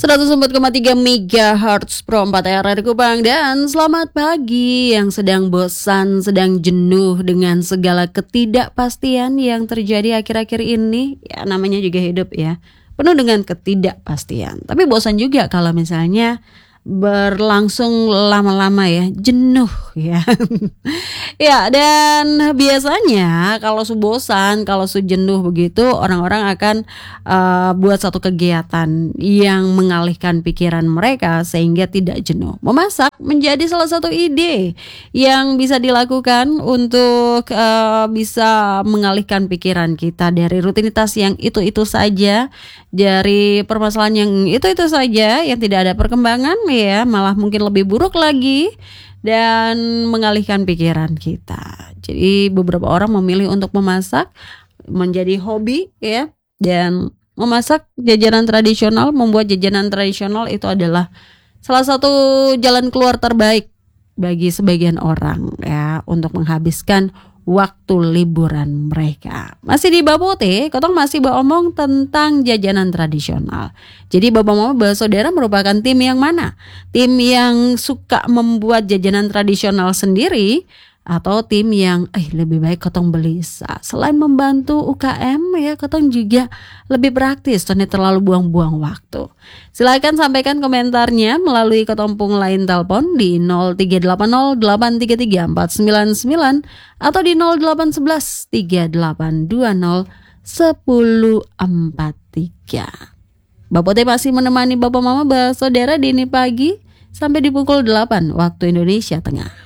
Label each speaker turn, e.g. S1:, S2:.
S1: 104,3 MHz Pro 4 RRI Kupang. Dan selamat pagi yang sedang bosan, sedang jenuh dengan segala ketidakpastian yang terjadi akhir-akhir ini. Ya namanya juga hidup ya, penuh dengan ketidakpastian. Tapi bosan juga kalau misalnya berlangsung lama-lama ya, jenuh ya. Ya, dan biasanya kalau bosan, kalau jenuh begitu, orang-orang akan buat satu kegiatan yang mengalihkan pikiran mereka sehingga tidak jenuh. Memasak menjadi salah satu ide yang bisa dilakukan untuk bisa mengalihkan pikiran kita dari rutinitas yang itu-itu saja, dari permasalahan yang itu-itu saja yang tidak ada perkembangan ya, malah mungkin lebih buruk lagi, dan mengalihkan pikiran kita. Jadi beberapa orang memilih untuk memasak menjadi hobi ya, dan memasak jajanan tradisional, membuat jajanan tradisional itu adalah salah satu jalan keluar terbaik bagi sebagian orang ya untuk menghabiskan waktu liburan mereka. Masih di Babote, Kotong masih beromong tentang jajanan tradisional. Jadi Bapak Mama Saudara merupakan tim yang mana? Tim yang suka membuat jajanan tradisional sendiri, atau tim yang lebih baik Kotong beli. Selain membantu UKM ya, Kotong juga lebih praktis, tidak terlalu buang-buang waktu. Silakan sampaikan komentarnya melalui Kotong Pung line telepon di 0380833499 atau di 0811 3820143. Bapak Teh masih menemani Bapak Mama Saudara di ini pagi sampai di pukul 8 waktu Indonesia Tengah.